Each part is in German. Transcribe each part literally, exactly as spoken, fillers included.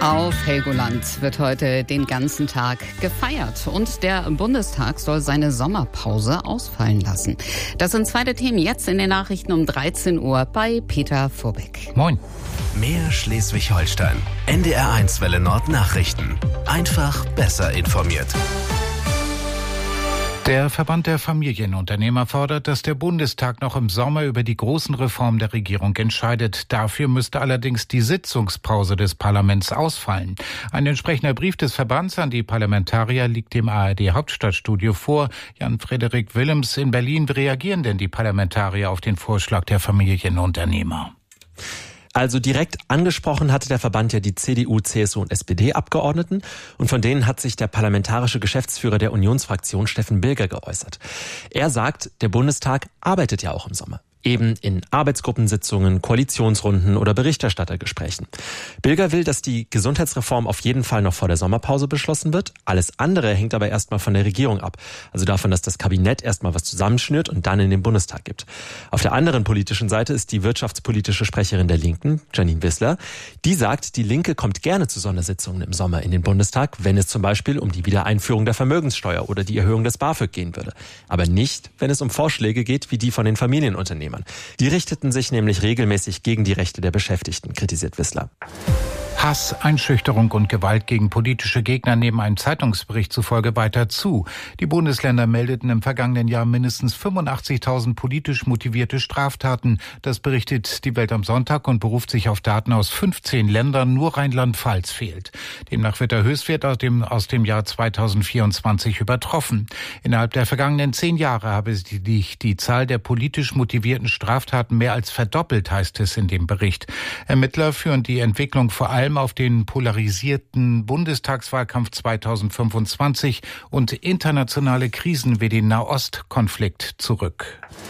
Auf Helgoland wird heute den ganzen Tag gefeiert und der Bundestag soll seine Sommerpause ausfallen lassen. Das sind zwei der Themen jetzt in den Nachrichten um dreizehn Uhr bei Peter Vorbeck. Moin. Mehr Schleswig-Holstein. N D R eins Welle Nord Nachrichten. Einfach besser informiert. Der Verband der Familienunternehmer fordert, dass der Bundestag noch im Sommer über die großen Reformen der Regierung entscheidet. Dafür müsste allerdings die Sitzungspause des Parlaments ausfallen. Ein entsprechender Brief des Verbands an die Parlamentarier liegt dem A R D-Hauptstadtstudio vor. Jan-Frederik Willems in Berlin. Wie reagieren denn die Parlamentarier auf den Vorschlag der Familienunternehmer? Also direkt angesprochen hatte der Verband ja die C D U, C S U und S P D-Abgeordneten und von denen hat sich der parlamentarische Geschäftsführer der Unionsfraktion Steffen Bilger geäußert. Er sagt, der Bundestag arbeitet ja auch im Sommer. Eben in Arbeitsgruppensitzungen, Koalitionsrunden oder Berichterstattergesprächen. Bilger will, dass die Gesundheitsreform auf jeden Fall noch vor der Sommerpause beschlossen wird. Alles andere hängt aber erstmal von der Regierung ab. Also davon, dass das Kabinett erstmal was zusammenschnürt und dann in den Bundestag gibt. Auf der anderen politischen Seite ist die wirtschaftspolitische Sprecherin der Linken, Janine Wissler. Die sagt, die Linke kommt gerne zu Sondersitzungen im Sommer in den Bundestag, wenn es zum Beispiel um die Wiedereinführung der Vermögenssteuer oder die Erhöhung des BAföG gehen würde. Aber nicht, wenn es um Vorschläge geht wie die von den Familienunternehmen. Die richteten sich nämlich regelmäßig gegen die Rechte der Beschäftigten, kritisiert Wissler. Hass, Einschüchterung und Gewalt gegen politische Gegner nehmen einem Zeitungsbericht zufolge weiter zu. Die Bundesländer meldeten im vergangenen Jahr mindestens fünfundachtzigtausend politisch motivierte Straftaten. Das berichtet die Welt am Sonntag und beruft sich auf Daten aus fünfzehn Ländern. Nur Rheinland-Pfalz fehlt. Demnach wird der Höchstwert aus dem, aus dem Jahr zweitausendvierundzwanzig übertroffen. Innerhalb der vergangenen zehn Jahre habe sich die, die Zahl der politisch motivierten Straftaten mehr als verdoppelt, heißt es in dem Bericht. Ermittler führen die Entwicklung vor allem auf den polarisierten Bundestagswahlkampf zweitausendfünfundzwanzig und internationale Krisen wie den Nahostkonflikt zurück.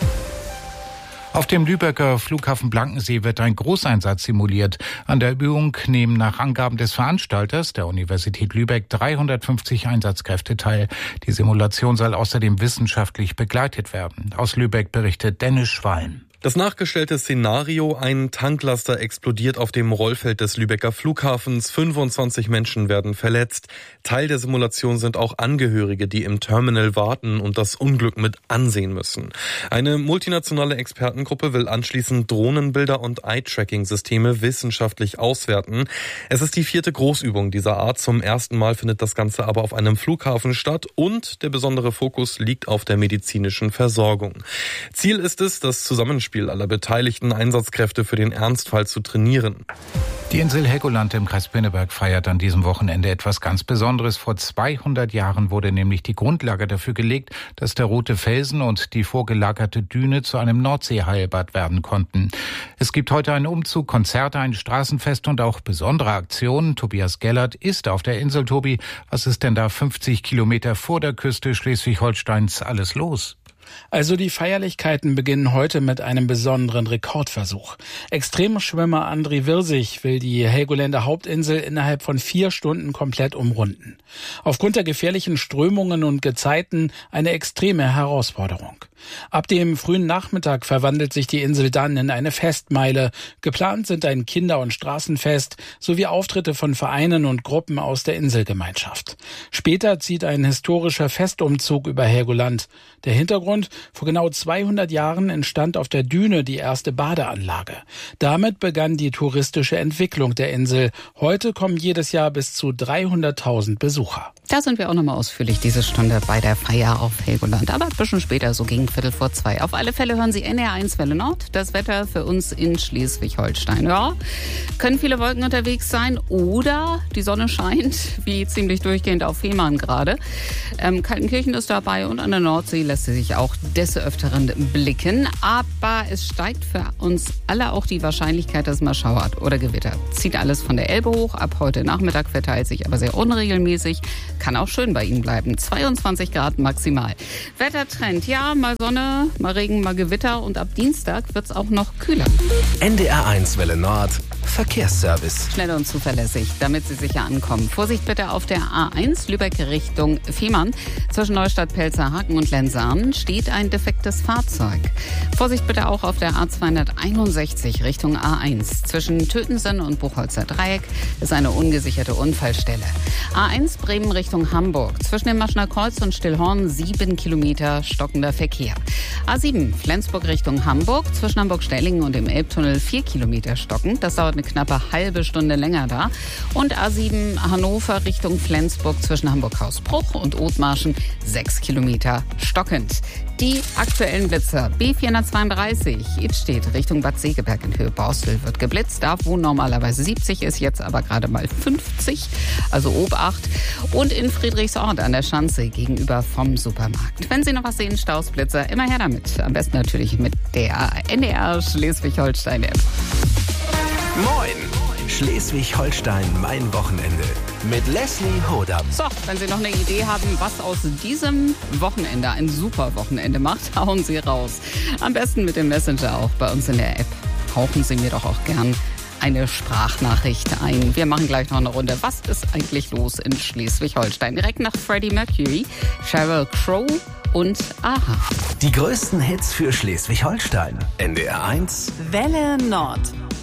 Auf dem Lübecker Flughafen Blankensee wird ein Großeinsatz simuliert. An der Übung nehmen nach Angaben des Veranstalters, der Universität Lübeck, dreihundertfünfzig Einsatzkräfte teil. Die Simulation soll außerdem wissenschaftlich begleitet werden. Aus Lübeck berichtet Dennis Schwalm. Das nachgestellte Szenario: ein Tanklaster explodiert auf dem Rollfeld des Lübecker Flughafens. fünfundzwanzig Menschen werden verletzt. Teil der Simulation sind auch Angehörige, die im Terminal warten und das Unglück mit ansehen müssen. Eine multinationale Expertengruppe will anschließend Drohnenbilder und Eye-Tracking-Systeme wissenschaftlich auswerten. Es ist die vierte Großübung dieser Art. Zum ersten Mal findet das Ganze aber auf einem Flughafen statt und der besondere Fokus liegt auf der medizinischen Versorgung. Ziel ist es, das Zusammenspiel aller beteiligten Einsatzkräfte für den Ernstfall zu trainieren. Die Insel Helgoland im Kreis Pinneberg feiert an diesem Wochenende etwas ganz Besonderes. Vor zweihundert Jahren wurde nämlich die Grundlage dafür gelegt, dass der Rote Felsen und die vorgelagerte Düne zu einem Nordseeheilbad werden konnten. Es gibt heute einen Umzug, Konzerte, ein Straßenfest und auch besondere Aktionen. Tobias Gellert ist auf der Insel. Tobi, was ist denn da fünfzig Kilometer vor der Küste Schleswig-Holsteins alles los? Also die Feierlichkeiten beginnen heute mit einem besonderen Rekordversuch. Extremschwimmer André Wirsig will die Helgoländer Hauptinsel innerhalb von vier Stunden komplett umrunden. Aufgrund der gefährlichen Strömungen und Gezeiten eine extreme Herausforderung. Ab dem frühen Nachmittag verwandelt sich die Insel dann in eine Festmeile. Geplant sind ein Kinder- und Straßenfest sowie Auftritte von Vereinen und Gruppen aus der Inselgemeinschaft. Später zieht ein historischer Festumzug über Helgoland. Der Hintergrund: vor genau zweihundert Jahren entstand auf der Düne die erste Badeanlage. Damit begann die touristische Entwicklung der Insel. Heute kommen jedes Jahr bis zu dreihunderttausend Besucher. Da sind wir auch nochmal ausführlich diese Stunde bei der Feier auf Helgoland. Aber ein bisschen später, so gegen Viertel vor zwei. Auf alle Fälle hören Sie N D R eins Welle Nord. Das Wetter für uns in Schleswig-Holstein. Ja, können viele Wolken unterwegs sein oder die Sonne scheint, wie ziemlich durchgehend auf Fehmarn gerade. Ähm, Kaltenkirchen ist dabei und an der Nordsee lässt sie sich auch des Öfteren blicken. Aber es steigt für uns alle auch die Wahrscheinlichkeit, dass mal schauert oder Gewitter. Zieht alles von der Elbe hoch. Ab heute Nachmittag verteilt sich aber sehr unregelmäßig. Kann auch schön bei Ihnen bleiben. zweiundzwanzig Grad maximal. Wettertrend, ja, mal Sonne, mal Regen, mal Gewitter und ab Dienstag wird's auch noch kühler. N D R eins Welle Nord. Verkehrsservice. Schnell und zuverlässig, damit Sie sicher ankommen. Vorsicht bitte auf der A eins Lübeck Richtung Fehmarn. Zwischen Neustadt-Pelzerhaken und Lenzahn steht ein defektes Fahrzeug. Vorsicht bitte auch auf der A zweihunderteinundsechzig Richtung A eins. Zwischen Tötensen und Buchholzer Dreieck ist eine ungesicherte Unfallstelle. A eins Bremen Richtung Hamburg. Zwischen dem Maschner Kreuz und Stillhorn sieben Kilometer stockender Verkehr. A sieben Flensburg Richtung Hamburg. Zwischen Hamburg-Stellingen und dem Elbtunnel vier Kilometer stockend. Das dauert eine knappe halbe Stunde länger da. Und A sieben Hannover Richtung Flensburg zwischen Hamburg-Hausbruch und Othmarschen sechs Kilometer stockend. Die aktuellen Blitzer. B vierhundertzweiunddreißig Idstedt Richtung Bad Segeberg in Höhe Borstel wird geblitzt. Da, wo normalerweise siebzig ist, jetzt aber gerade mal fünfzig. Also Obacht. Und in Friedrichsort an der Schanze gegenüber vom Supermarkt. Wenn Sie noch was sehen, Stausblitzer, immer her damit. Am besten natürlich mit der N D R Schleswig-Holstein-App. Moin! Schleswig-Holstein, mein Wochenende. Mit Leslie Hodam. So, wenn Sie noch eine Idee haben, was aus diesem Wochenende ein super Wochenende macht, hauen Sie raus. Am besten mit dem Messenger auch bei uns in der App. Hauchen Sie mir doch auch gern eine Sprachnachricht ein. Wir machen gleich noch eine Runde. Was ist eigentlich los in Schleswig-Holstein? Direkt nach Freddie Mercury, Sheryl Crow und Aha. Die größten Hits für Schleswig-Holstein. N D R eins Welle Nord.